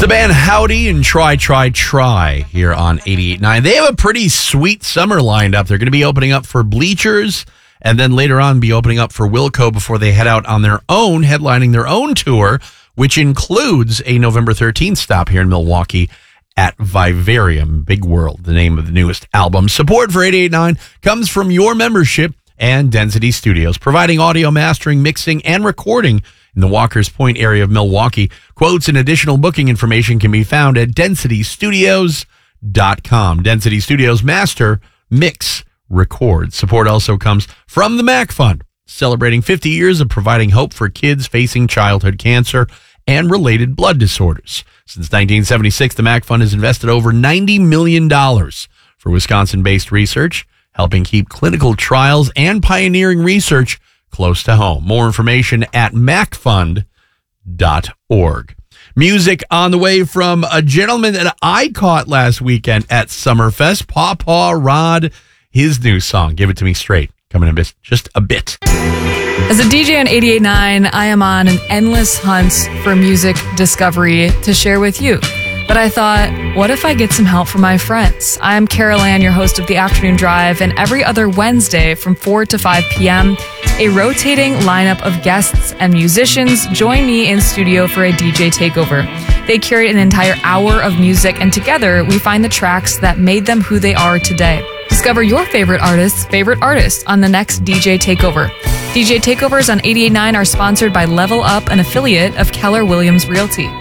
The band Howdy and Try here on 88.9. They have a pretty sweet summer lined up. They're going to be opening up for Bleachers and then later on be opening up for Wilco before they head out on their own, headlining their own tour, which includes a November 13th stop here in Milwaukee at Vivarium. Big World, the name of the newest album. Support for 88.9 comes from your membership and Density Studios, providing audio mastering, mixing, and recording in the Walker's Point area of Milwaukee. Quotes and additional booking information can be found at densitystudios.com. Density Studios master, mix, record. Support also comes from the MAC Fund, celebrating 50 years of providing hope for kids facing childhood cancer and related blood disorders. Since 1976, the MAC Fund has invested over $90 million for Wisconsin-based research, helping keep clinical trials and pioneering research close to home. More information at macfund.org. Music on the way from a gentleman that I caught last weekend at Summerfest, Pawpaw Rod. His new song, Give It To Me Straight, coming in just a bit. As a DJ on 88.9, I am on an endless hunt for music discovery to share with you. But I thought, what if I get some help from my friends? I'm Carol Ann, your host of The Afternoon Drive, and every other Wednesday from 4 to 5 p.m., a rotating lineup of guests and musicians join me in studio for a DJ takeover. They curate an entire hour of music, and together we find the tracks that made them who they are today. Discover your favorite artist on the next DJ Takeover. DJ Takeovers on 88.9 are sponsored by Level Up, an affiliate of Keller Williams Realty.